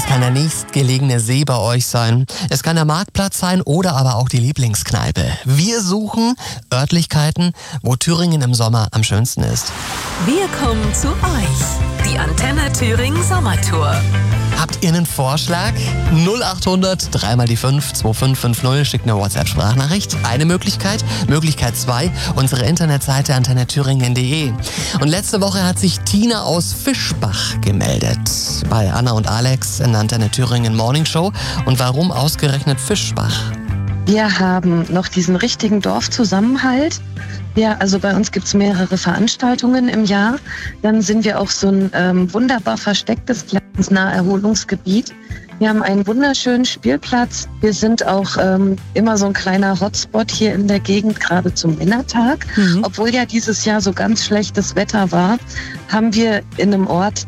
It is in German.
kann der nächstgelegene See bei euch sein. Es kann der Marktplatz sein oder aber auch die Lieblingskneipe. Wir suchen Örtlichkeiten, wo Thüringen im Sommer am schönsten ist. Wir kommen zu euch. Die Antenne Thüringen Sommertour. Habt ihr einen Vorschlag? 0800 3 mal die 5 2550, schickt eine WhatsApp-Sprachnachricht. Eine Möglichkeit. Möglichkeit 2, unsere Internetseite antennethüringen.de. Und letzte Woche hat sich Tina aus Fischbach gemeldet. Bei Anna und Alex in der Antenne Thüringen Morning Show. Und warum ausgerechnet Fischbach? Wir haben noch diesen richtigen Dorfzusammenhalt. Ja, also bei uns gibt es mehrere Veranstaltungen im Jahr. Dann sind wir auch so ein wunderbar verstecktes kleines Naherholungsgebiet. Wir haben einen wunderschönen Spielplatz. Wir sind auch immer so ein kleiner Hotspot hier in der Gegend, gerade zum Männertag. Obwohl ja dieses Jahr so ganz schlechtes Wetter war, haben wir in einem Ort,